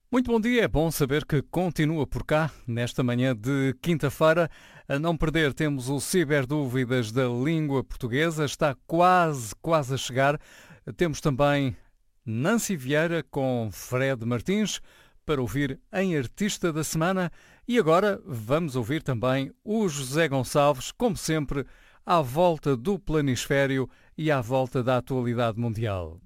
Muito bom dia, é bom saber que continua por cá, nesta manhã de quinta-feira. A não perder, temos o Ciberdúvidas da Língua Portuguesa, está quase a chegar. Temos também Nancy Vieira com Fred Martins para ouvir em Artista da Semana. E agora vamos ouvir também o José Gonçalves, como sempre, à volta do planisfério e à volta da atualidade mundial.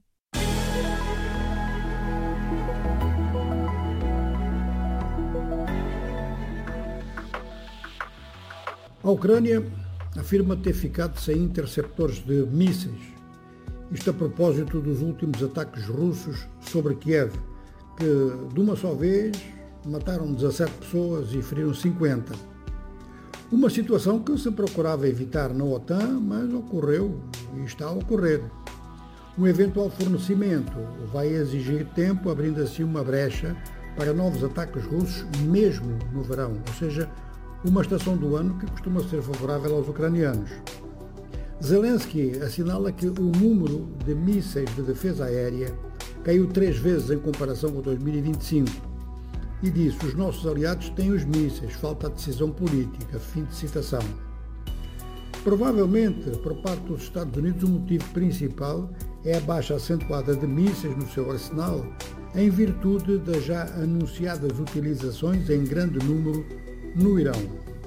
A Ucrânia afirma ter ficado sem interceptores de mísseis. Isto a propósito dos últimos ataques russos sobre Kiev, que de uma só vez mataram 17 pessoas e feriram 50. Uma situação que se procurava evitar na OTAN, mas ocorreu e está a ocorrer. Um eventual fornecimento vai exigir tempo, abrindo assim uma brecha para novos ataques russos, mesmo no verão, ou seja, uma estação do ano que costuma ser favorável aos ucranianos. Zelensky assinala que o número de mísseis de defesa aérea caiu 3 vezes em comparação com 2025 e diz: os nossos aliados têm os mísseis, falta a decisão política. Fim de citação. Provavelmente, por parte dos Estados Unidos, o motivo principal é a baixa acentuada de mísseis no seu arsenal, em virtude das já anunciadas utilizações em grande número no Irão.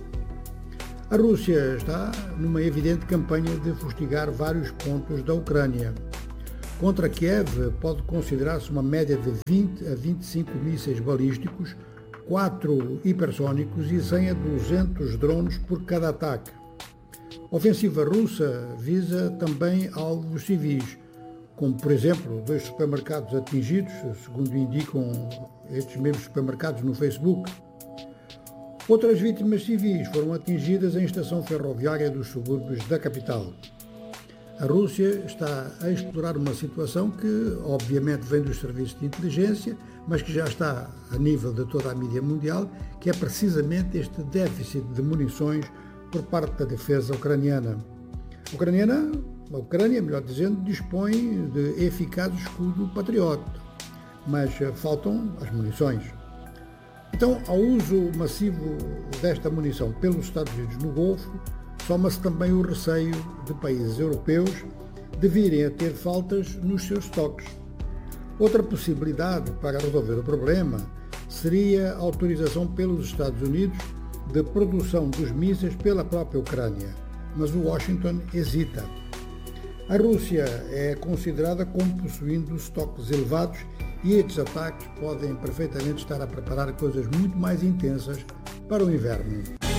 A Rússia está numa evidente campanha de fustigar vários pontos da Ucrânia. Contra Kiev pode considerar-se uma média de 20 a 25 mísseis balísticos, 4 hipersónicos e 100 a 200 drones por cada ataque. A ofensiva russa visa também alvos civis, como por exemplo 2 supermercados atingidos, segundo indicam estes mesmos supermercados no Facebook. Outras vítimas civis foram atingidas em estação ferroviária dos subúrbios da capital. A Rússia está a explorar uma situação que, obviamente, vem dos serviços de inteligência, mas que já está a nível de toda a mídia mundial, que é precisamente este déficit de munições por parte da defesa ucraniana. A Ucrânia, melhor dizendo, dispõe de eficaz escudo Patriot, mas faltam as munições. Então, ao uso massivo desta munição pelos Estados Unidos no Golfo, soma-se também o receio de países europeus de virem a ter faltas nos seus estoques. Outra possibilidade para resolver o problema seria a autorização pelos Estados Unidos de produção dos mísseis pela própria Ucrânia, mas o Washington hesita. A Rússia é considerada como possuindo estoques elevados e estes ataques podem perfeitamente estar a preparar coisas muito mais intensas para o inverno.